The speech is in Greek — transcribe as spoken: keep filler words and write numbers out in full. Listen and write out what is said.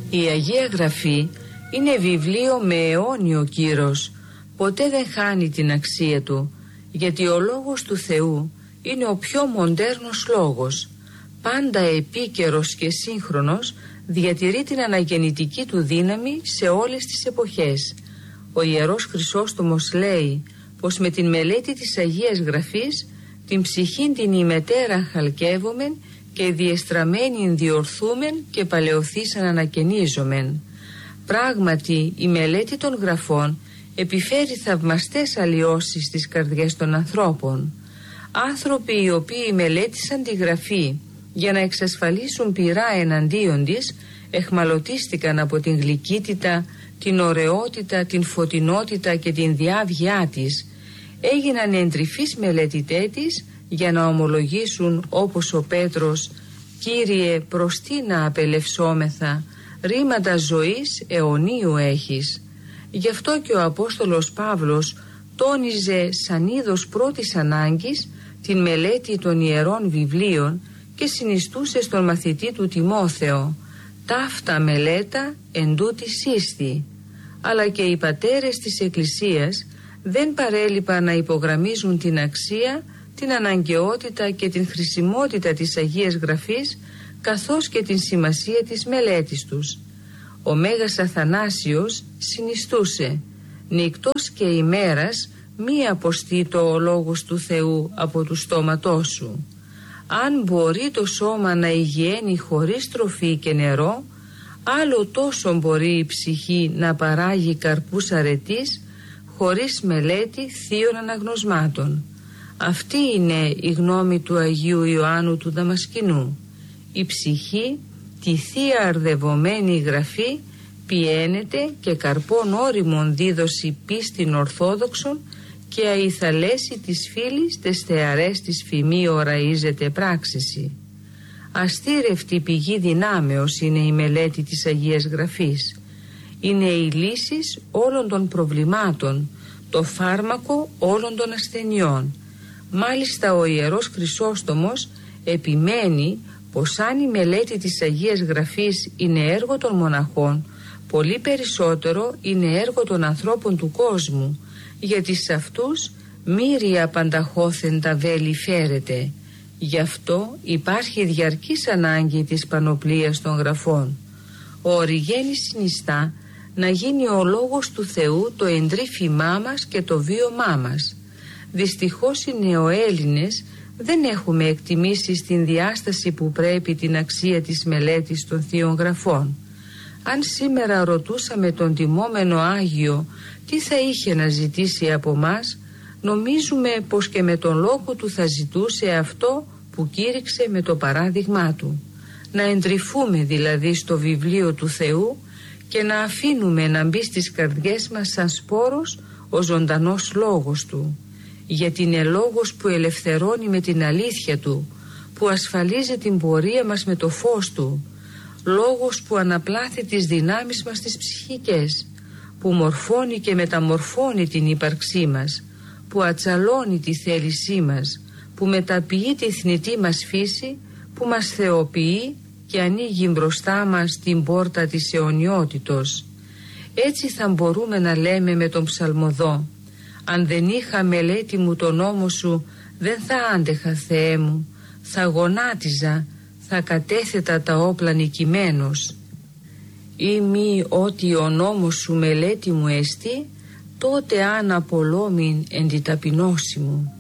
Η Αγία Γραφή είναι βιβλίο με αιώνιο κύρος, ποτέ δεν χάνει την αξία του, γιατί ο λόγος του Θεού είναι ο πιο μοντέρνος λόγος, πάντα επίκαιρος και σύγχρονος, διατηρεί την αναγεννητική του δύναμη σε όλες τις εποχές. Ο Ιερός Χρυσόστομος λέει πως με την μελέτη της Αγίας Γραφής την ψυχήν την ημετέραν χαλκεύομεν και διεστραμμένην διορθούμεν και παλαιοθήσαν ανακαινίζομεν. Πράγματι η μελέτη των γραφών επιφέρει θαυμαστές αλλοιώσεις στις καρδιές των ανθρώπων. Άνθρωποι οι οποίοι μελέτησαν τη Γραφή για να εξασφαλίσουν πειρά εναντίον της, εχμαλωτίστηκαν από την γλυκύτητα, την ωραιότητα, την φωτεινότητα και την διάβγειά της. Έγιναν εντρυφείς μελετητέ της για να ομολογήσουν όπως ο Πέτρος «Κύριε, προς τι να απελευσόμεθα, ρήματα ζωής αιωνίου έχεις». Γι' αυτό και ο Απόστολος Παύλος τόνιζε σαν είδος πρώτης ανάγκης την μελέτη των Ιερών Βιβλίων και συνιστούσε στον μαθητή του Τιμόθεο «Ταύτα μελέτα εν τούτη ίσθι». Αλλά και οι πατέρες της Εκκλησίας δεν παρέλειπαν να υπογραμμίζουν την αξία, την αναγκαιότητα και την χρησιμότητα της Αγίας Γραφής, καθώς και την σημασία της μελέτης τους. Ο Μέγας Αθανάσιος συνιστούσε «Νυκτός και ημέρας μη αποστήτω ο λόγος του Θεού από του στόματός σου». Αν μπορεί το σώμα να υγιαίνει χωρίς τροφή και νερό, άλλο τόσο μπορεί η ψυχή να παράγει καρπούς αρετής χωρίς μελέτη θείων αναγνωσμάτων. Αυτή είναι η γνώμη του Αγίου Ιωάννου του Δαμασκηνού. Η ψυχή, τη θεία αρδευωμένη Γραφή, πιένεται και καρπών όριμων δίδωση πίστην ορθόδοξων και αϊθαλέσει της φίλης τες θεαρές της φημί οραίζεται πράξηση. Αστήρευτη πηγή δυνάμεως είναι η μελέτη της Αγίας Γραφής. Είναι οι λύσεις όλων των προβλημάτων, το φάρμακο όλων των ασθενειών. Μάλιστα ο Ιερός Χρυσόστομος επιμένει πως αν η μελέτη της Αγίας Γραφής είναι έργο των μοναχών, πολύ περισσότερο είναι έργο των ανθρώπων του κόσμου, γιατί σε αυτούς μύρια πανταχώθεντα βέλη φέρεται. Γι' αυτό υπάρχει διαρκής ανάγκη της πανοπλίας των γραφών. Ο Οριγένης συνιστά να γίνει ο λόγος του Θεού το εντρύφημά μας και το βίωμά μας. Δυστυχώς οι νεοέλληνες δεν έχουμε εκτιμήσει στην διάσταση που πρέπει την αξία της μελέτης των Θείων Γραφών. Αν σήμερα ρωτούσαμε τον τιμόμενο Άγιο τι θα είχε να ζητήσει από μας, νομίζουμε πως και με τον λόγο του θα ζητούσε αυτό που κήρυξε με το παράδειγμά του. Να εντρυφούμε δηλαδή στο βιβλίο του Θεού και να αφήνουμε να μπει στις καρδιές μας σαν σπόρος ο ζωντανός λόγος του. Γιατί είναι λόγος που ελευθερώνει με την αλήθεια του, που ασφαλίζει την πορεία μας με το φως του, λόγος που αναπλάθει τις δυνάμεις μας τις ψυχικές, που μορφώνει και μεταμορφώνει την ύπαρξή μας, που ατσαλώνει τη θέλησή μας, που μεταποιεί τη θνητή μας φύση, που μας θεοποιεί και ανοίγει μπροστά μας την πόρτα της αιωνιότητος. Έτσι θα μπορούμε να λέμε με τον ψαλμοδό «Αν δεν είχα μελέτη μου τον νόμο σου, δεν θα άντεχα Θεέ μου, θα γονάτιζα, θα κατέθετα τα όπλα νικημένος. Ή μη ότι ο νόμος σου μελέτη μου εστί, τότε αν απολόμην εν τη ταπεινώση μου».